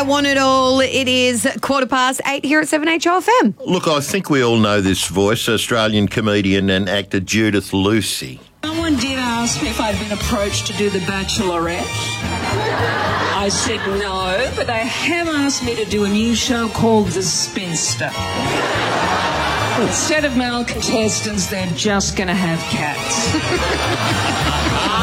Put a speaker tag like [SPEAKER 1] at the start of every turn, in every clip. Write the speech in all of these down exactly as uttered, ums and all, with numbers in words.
[SPEAKER 1] I Want It All. It is quarter past eight here at seven H O F M.
[SPEAKER 2] Look, I think we all know this voice, Australian comedian and actor Judith Lucy.
[SPEAKER 3] Someone did ask me if I'd been approached to do The Bachelorette. I said no, but they have asked me to do a new show called The Spinster. Instead of male contestants, they're just going to have cats.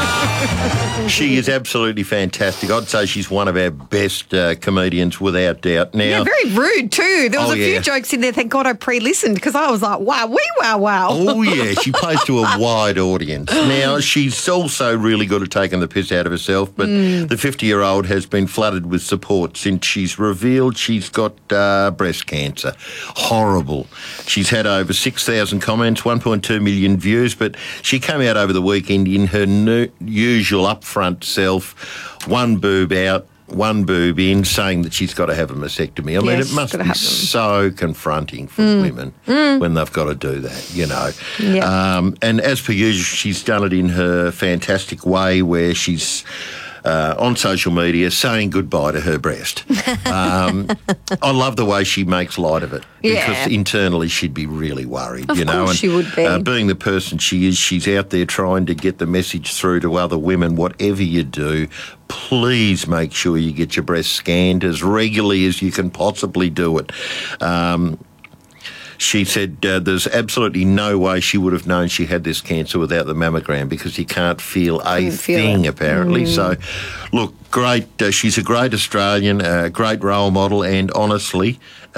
[SPEAKER 2] She is absolutely fantastic. I'd say she's one of our best uh, comedians without doubt. Now,
[SPEAKER 1] Yeah, very rude too. There was
[SPEAKER 2] Oh,
[SPEAKER 1] a few
[SPEAKER 2] yeah.
[SPEAKER 1] jokes in there. Thank God I pre-listened because I was like, wow, wee, wow, wow.
[SPEAKER 2] Oh, yeah, she plays to a wide audience. Now, she's also really good at taking the piss out of herself, but
[SPEAKER 1] Mm.
[SPEAKER 2] the fifty-year-old has been flooded with support since she's revealed she's got uh, breast cancer. Horrible. She's had over six thousand comments, one point two million views, but she came out over the weekend in her new, usual upfront self, one boob out, one boob in, saying that she's got to have a mastectomy. I mean,
[SPEAKER 1] Yes,
[SPEAKER 2] it must
[SPEAKER 1] gotta
[SPEAKER 2] be
[SPEAKER 1] have them.
[SPEAKER 2] so confronting for women when they've got to do that, you know.
[SPEAKER 1] Yeah.
[SPEAKER 2] Um, and as per usual, she's done it in her fantastic way where she's uh, on social media saying goodbye to her breast. Um, I love the way she makes light of it because
[SPEAKER 1] Yeah.
[SPEAKER 2] internally she'd be really worried,
[SPEAKER 1] Of
[SPEAKER 2] you know.
[SPEAKER 1] course
[SPEAKER 2] and,
[SPEAKER 1] she would be.
[SPEAKER 2] Uh, being the person she is, she's out there trying to get the message through to other women. Whatever you do, please make sure you get your breast scanned as regularly as you can possibly do it. Um, She said uh, there's absolutely no way she would have known she had this cancer without the mammogram because you can't feel a
[SPEAKER 1] Couldn't feel
[SPEAKER 2] thing,
[SPEAKER 1] it.
[SPEAKER 2] apparently. So, look, great. Uh, she's a great Australian, a great role model, and honestly,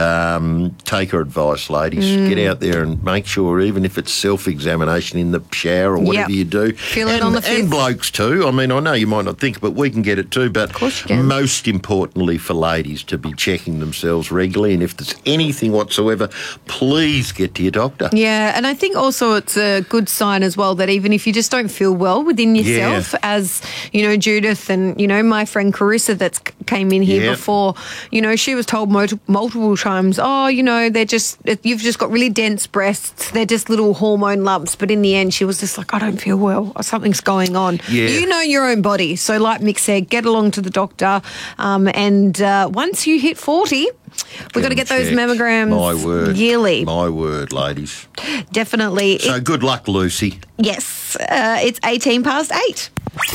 [SPEAKER 2] um, take her advice, ladies.
[SPEAKER 1] Mm.
[SPEAKER 2] Get out there and make sure, even if it's self-examination in the shower or whatever
[SPEAKER 1] Yep.
[SPEAKER 2] you do.
[SPEAKER 1] Feel it
[SPEAKER 2] and,
[SPEAKER 1] on the
[SPEAKER 2] And
[SPEAKER 1] fifth.
[SPEAKER 2] blokes too. I mean, I know you might not think, but we can get it too. But
[SPEAKER 1] Of course you can.
[SPEAKER 2] most importantly for ladies to be checking themselves regularly, and if there's anything whatsoever, please get to your doctor.
[SPEAKER 1] Yeah, and I think also it's a good sign as well that even if you just don't feel well within yourself,
[SPEAKER 2] Yeah.
[SPEAKER 1] as, you know, Judith and, you know, my friend Carissa that's came in here
[SPEAKER 2] Yeah.
[SPEAKER 1] before, you know, she was told multi- multiple times, oh, you know, they're just, you've just got really dense breasts, they're just little hormone lumps, but in the end she was just like, I don't feel well, or something's going on.
[SPEAKER 2] Yeah.
[SPEAKER 1] You know your own body, so like Mick said, get along to the doctor, um, and uh, once you hit forty, we've got to get those
[SPEAKER 2] Checked.
[SPEAKER 1] mammograms
[SPEAKER 2] My word.
[SPEAKER 1] yearly.
[SPEAKER 2] My word, ladies.
[SPEAKER 1] Definitely.
[SPEAKER 2] So good luck, Lucy.
[SPEAKER 1] Yes, uh, it's eighteen past eight.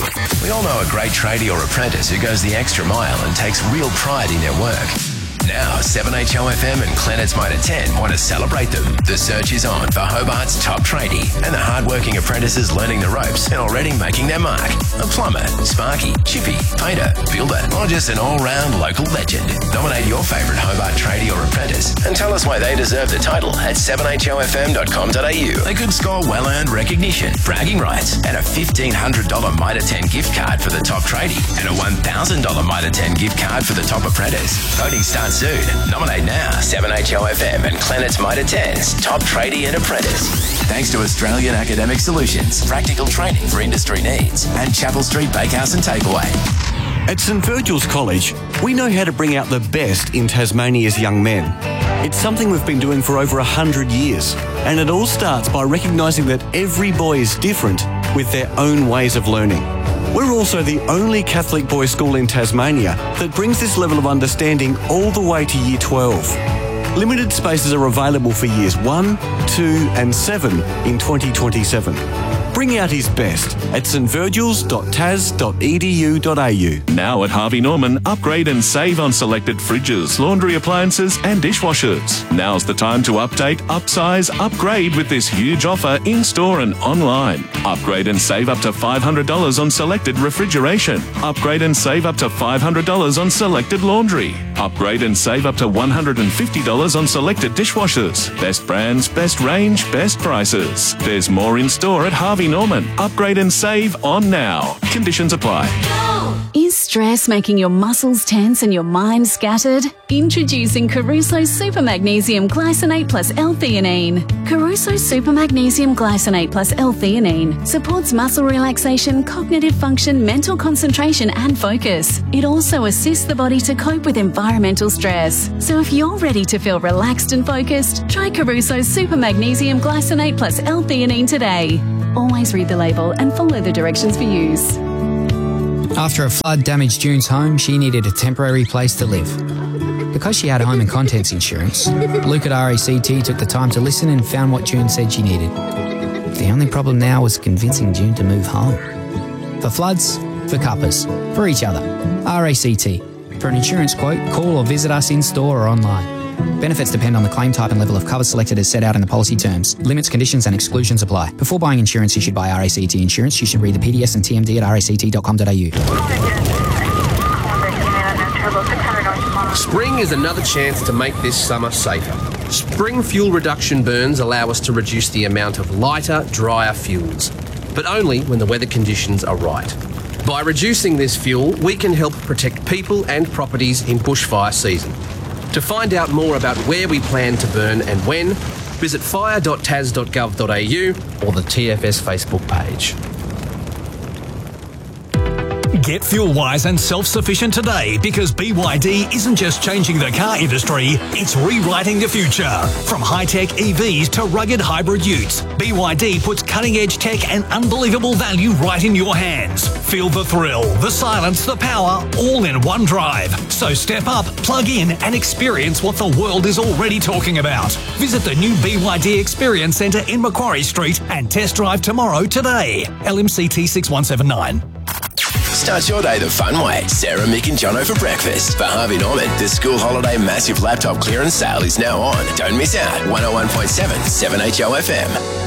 [SPEAKER 4] We all know a great tradie or apprentice who goes the extra mile and takes real pride in their work. Now, seven H O F M and Planet's Motor ten want to celebrate them. The search is on for Hobart's top tradie and the hardworking apprentices learning the ropes and already making their mark. A plumber, sparky, chippy, painter, builder, or just an all-round local legend. Nominate your favourite Hobart tradie or apprentice and tell us why they deserve the title at seven H O F M dot com dot a u. They could score well-earned recognition, bragging rights, and a fifteen hundred dollars Mitre ten gift card for the top tradie and a one thousand dollars Mitre ten gift card for the top apprentice. Voting starts soon. Nominate now. seven H O F M and Planet's Mitre ten's top tradie and apprentice. Thanks to Australian Academic Solutions, practical training for industry needs, and Chapel Street Bakehouse and Takeaway.
[SPEAKER 5] At St Virgil's College, we know how to bring out the best in Tasmania's young men. It's something we've been doing for over a hundred years, and it all starts by recognising that every boy is different with their own ways of learning. We're also the only Catholic boys' school in Tasmania that brings this level of understanding all the way to Year twelve. Limited spaces are available for Years one, two and seven in twenty twenty-seven. Bring out his best at s t virgils dot t a s dot e d u dot a u.
[SPEAKER 6] Now at Harvey Norman, upgrade and save on selected fridges, laundry appliances and dishwashers. Now's the time to update, upsize, upgrade with this huge offer in-store and online. Upgrade and save up to five hundred dollars on selected refrigeration. Upgrade and save up to five hundred dollars on selected laundry. Upgrade and save up to one hundred fifty dollars on selected dishwashers. Best brands, best range, best prices. There's more in store at Harvey Norman. Upgrade and save on now. Conditions apply.
[SPEAKER 7] Is stress making your muscles tense and your mind scattered? Introducing Caruso Super Magnesium Glycinate Plus L-theanine. Caruso Super Magnesium Glycinate Plus L-theanine supports muscle relaxation, cognitive function, mental concentration and focus. It also assists the body to cope with environmental stress. So if you're ready to feel relaxed and focused, try Caruso Super Magnesium Glycinate Plus L-theanine today. Always read the label and follow the directions for use.
[SPEAKER 8] After a flood damaged June's home, she needed a temporary place to live. Because she had home and contents insurance, Luke at R A C T took the time to listen and found what June said she needed. The only problem now was convincing June to move home. For floods, for cuppers, for each other. R A C T. For an insurance quote, call or visit us in-store or online. Benefits depend on the claim type and level of cover selected as set out in the policy terms. Limits, conditions and exclusions apply. Before buying insurance issued by R A C T Insurance, you should read the P D S and T M D at r a c t dot com dot a u.
[SPEAKER 9] Spring is another chance to make this summer safer. Spring fuel reduction burns allow us to reduce the amount of lighter, drier fuels, but only when the weather conditions are right. By reducing this fuel, we can help protect people and properties in bushfire season. To find out more about where we plan to burn and when, visit fire dot t a s dot gov dot a u or the T F S Facebook page.
[SPEAKER 10] Get fuel-wise and self-sufficient today because B Y D isn't just changing the car industry, it's rewriting the future. From high-tech E Vs to rugged hybrid utes, B Y D puts cutting-edge tech and unbelievable value right in your hands. Feel the thrill, the silence, the power, all in one drive. So step up, plug in and experience what the world is already talking about. Visit the new B Y D Experience Centre in Macquarie Street and test drive tomorrow today. L M C T six one seven nine.
[SPEAKER 4] Start your day the fun way. Sarah, Mick and Jono for breakfast. For Harvey Norman, the school holiday massive laptop clearance sale is now on. Don't miss out. one oh one point seven, seven H O F M.